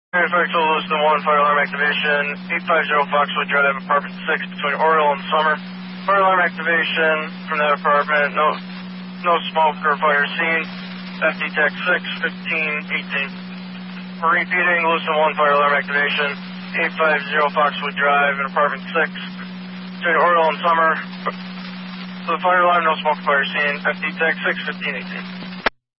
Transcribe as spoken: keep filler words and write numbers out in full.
Manufacturer Lewiston one, fire alarm activation, eight five zero Foxwood Drive, apartment six, between Oriole and Summer. Fire alarm activation from that apartment, no no smoke or fire seen. F D Tech six, fifteen eighteen. We're repeating, Lewiston one, fire alarm activation, eight five zero Foxwood Drive, in apartment six, between Oriole and Summer. For the fire alarm, no smoke or fire seen. F D Tech six, fifteen eighteen.